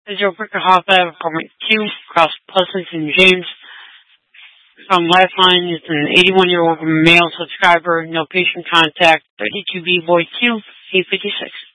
This is your Bricker Hotline Apartment Q across Pleasant and James. Last line is an 81-year-old male subscriber, no patient contact, 32B Boyd Q, 856.